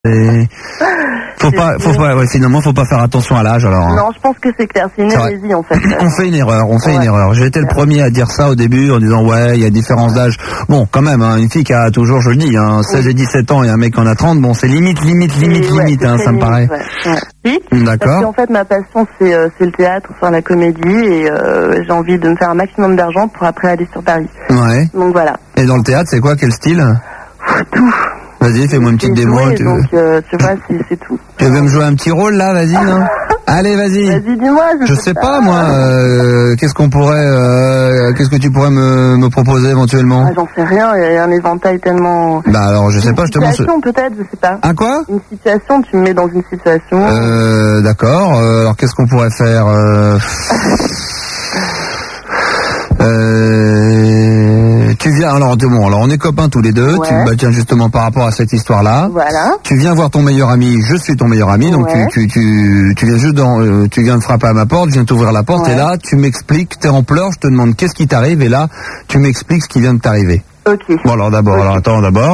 Faut pas, finalement, faut pas faire attention à l'âge, alors. Non, je pense que c'est clair, c'est une hérésie, en fait. On fait une erreur. J'ai été le premier à dire ça au début, en disant, ouais, il y a différence d'âge. Bon, quand même, hein, une fille qui a toujours, je le dis, 16 et 17 ans et un mec qui en a 30, bon, c'est limite, ça me paraît. Oui, d'accord. Parce qu'en fait, ma passion, c'est le théâtre, enfin, la comédie, et j'ai envie de me faire un maximum d'argent pour après aller sur Paris. Ouais. Donc voilà. Et dans le théâtre, c'est quoi, quel style? Tout. Vas-y, fais-moi une petite démo. Donc, tu vois, c'est tout. Tu veux me jouer un petit rôle, là? Vas-y, non? Allez, vas-y. Vas-y, dis-moi. Je sais pas, moi. Qu'est-ce que tu pourrais me proposer, éventuellement? J'en sais rien, il y a un éventail tellement... Bah, alors, je sais pas, je te montre... Une situation, peut-être, je sais pas. Un quoi? Une situation, tu me mets dans une situation... D'accord. Alors, qu'est-ce qu'on pourrait faire? Tu viens, alors on est copains tous les deux, ouais. Tiens, justement par rapport à cette histoire-là. Voilà. Tu viens voir ton meilleur ami, je suis ton meilleur ami, donc ouais. tu viens juste tu viens de frapper à ma porte, je viens t'ouvrir la porte, ouais. Et là, tu m'expliques, t'es en pleurs, je te demande qu'est-ce qui t'arrive, et là, tu m'expliques ce qui vient de t'arriver. Ok. Bon, alors attends, d'abord.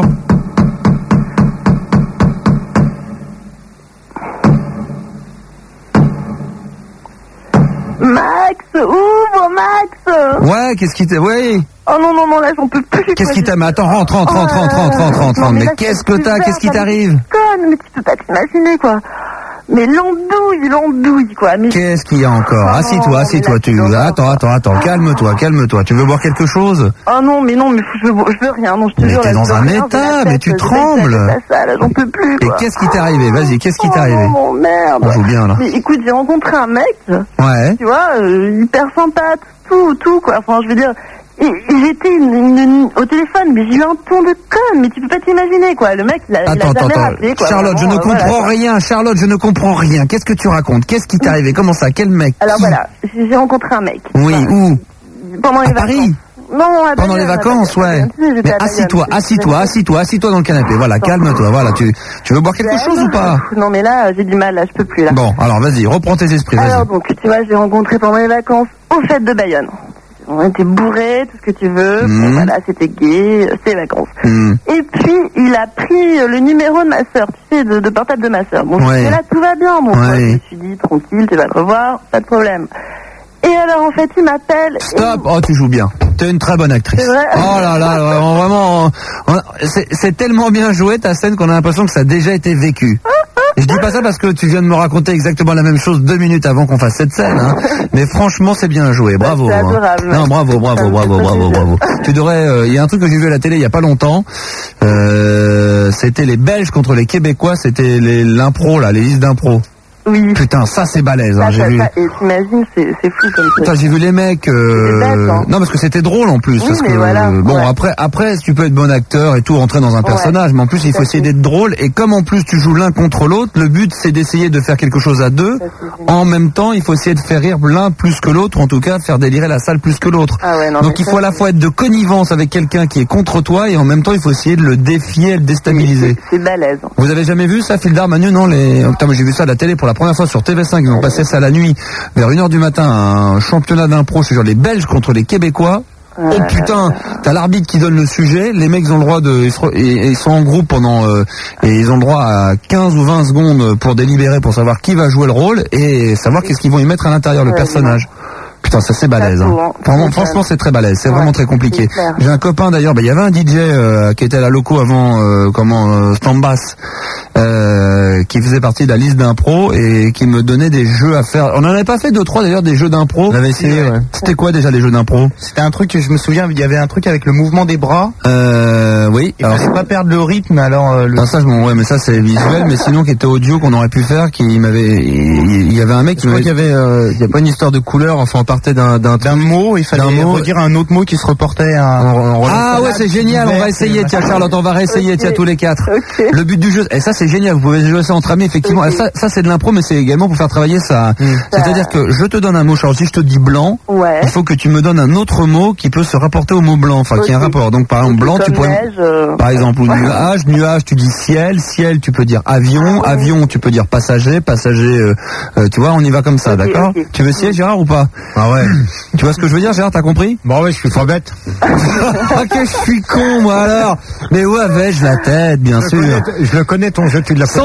Max, ouvre, Max. Ouais, qu'est-ce qui t'est, ouais. Oh non, là j'en peux plus. Qu'est-ce qui t'aime? Attends, rentre. Mais qu'est-ce que t'as? Qu'est-ce qui t'arrive? Mais tu peux pas t'imaginer, quoi. Mais l'andouille, quoi. Mais... Qu'est-ce qu'il y a encore? Assis-toi. Attends, calme-toi. Tu veux boire quelque chose? Oh non, mais je veux rien. Non, je te jure. Mais t'es dans un état, mais tu trembles. J'en peux plus, quoi. Et qu'est-ce qui t'est arrivé? Vas-y, qu'est-ce qui t'est arrivé? Oh merde. On joue bien, là. Mais écoute, j'ai rencontré un mec. Ouais. Tu vois, hyper sympa, tout, quoi. Enfin, je veux dire... Et j'étais au téléphone, mais j'ai eu un ton de conne, mais tu peux pas t'imaginer, quoi. Le mec, il a jamais rappelé, quoi. Charlotte, vraiment, je ne comprends rien. Charlotte, je ne comprends rien. Qu'est-ce que tu racontes? Qu'est-ce qui t'est arrivé? Comment ça? Quel mec? Alors voilà, j'ai rencontré un mec. Oui, où? Pendant les Paris? vacances. Non, à pendant les vacances, ouais. Mais assis-toi dans le canapé. Voilà, calme-toi. Voilà, tu veux boire quelque chose ou pas? Non, mais là, j'ai du mal, là, je peux plus, là. Bon, alors vas-y, reprends tes esprits, vas-y. Alors donc, tu vois, j'ai rencontré pendant les vacances aux fêtes de Bayonne. On était bourrés, tout ce que tu veux. Bon, voilà, c'était gay, c'est vacances. Et puis, il a pris le numéro de ma sœur, tu sais, de portable de ma sœur. Bon, ouais. Là, tout va bien, mon pote. Je me suis dit, tranquille, tu vas le revoir, pas de problème. Et alors, en fait, il m'appelle... Stop. Oh, tu joues bien. T'es une très bonne actrice. C'est vrai. Oh là là, vraiment... C'est tellement bien joué, ta scène, qu'on a l'impression que ça a déjà été vécu. Et je dis pas ça parce que tu viens de me raconter exactement la même chose 2 minutes avant qu'on fasse cette scène, hein. Mais franchement, c'est bien joué. Bravo. C'est adorable. Non, bravo. Tu devrais, il y a un truc que j'ai vu à la télé il y a pas longtemps. C'était les Belges contre les Québécois, c'était l'impro, là, les listes d'impro. Oui. Putain, ça c'est balèze, hein, j'ai vu. Et t'imagines, c'est fou comme ça. Putain, j'ai vu les mecs. Non, parce que c'était drôle en plus. Oui, parce mais que voilà, bon, ouais. après, tu peux être bon acteur et tout, rentrer dans un personnage, mais en plus il faut essayer d'être drôle. Et comme en plus tu joues l'un contre l'autre, le but c'est d'essayer de faire quelque chose à deux. En même temps, il faut essayer de faire rire l'un plus que l'autre, ou en tout cas de faire délirer la salle plus que l'autre. Ah ouais, non, donc il faut à la fois être de connivence avec quelqu'un qui est contre toi, et en même temps il faut essayer de le défier, le déstabiliser. C'est balèze. Vous avez jamais vu ça, Fildar, Manu? Non, putain, moi j'ai vu ça à la télé pour la première fois sur TV5. Ils ont passé ça la nuit, vers 1h du matin, un championnat d'impro, c'est genre les Belges contre les Québécois. Oh putain, t'as l'arbitre qui donne le sujet, les mecs ont le droit ils sont en groupe pendant, et ils ont le droit à 15 ou 20 secondes pour délibérer, pour savoir qui va jouer le rôle, et savoir qu'est-ce qu'ils vont y mettre à l'intérieur, le personnage. Putain, ça c'est balèze, hein. Franchement, c'est très balèze, c'est vraiment très compliqué. J'ai un copain d'ailleurs, il y avait un DJ qui était à la loco avant, Stambas, qui faisait partie de la liste d'impro et qui me donnait des jeux à faire. On en avait pas fait 2-3 d'ailleurs, des jeux d'impro. On avait essayé, ouais. C'était quoi déjà les jeux d'impro? C'était un truc que je me souviens, il y avait un truc avec le mouvement des bras. Oui. Il fallait pas perdre le rythme, alors. Ouais, mais ça c'est visuel, mais sinon qui était audio qu'on aurait pu faire, il y avait un mec qui m'avait. Il y a pas une histoire de couleur, enfin on partait d'un mot, il fallait redire un autre mot qui se reportait à Ah ouais, c'est génial, on va essayer, tiens Charlotte, on va réessayer, tiens tous les 4. Le but du jeu, et ça c'est génial, vous pouvez jouer ça entre très bien, effectivement. Ok. Ça c'est de l'impro, mais c'est également pour faire travailler ça. C'est-à-dire que je te donne un mot, genre si je te dis blanc, Ouais. il faut que tu me donnes un autre mot qui peut se rapporter au mot blanc, enfin qui a un Ok. rapport. Donc par exemple blanc, tu Comme pourrais, neige, par exemple, ou nuage, tu dis ciel, tu peux dire avion, tu peux dire passager, tu vois, on y va comme ça, Ok, d'accord? ok. Tu veux essayer, Gérard, ou pas? Ah ouais. Tu vois ce que je veux dire, Gérard, t'as compris? Bon ouais, je suis pas bête. Ok, je suis con, moi alors. Mais où avais-je la tête, bien sûr. Je le connais ton jeu, tu l'as